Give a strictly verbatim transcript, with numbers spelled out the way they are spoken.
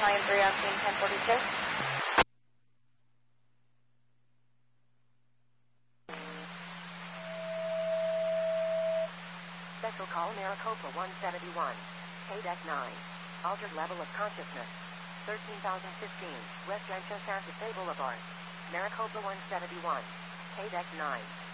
Battalion three on scene ten forty-six. Special call Maricopa one seventy-one. K D E C nine. Altered level of consciousness. thirteen thousand fifteen. West Rancho Santa Fe Boulevard. Maricopa one seventy-one. K D E C nine.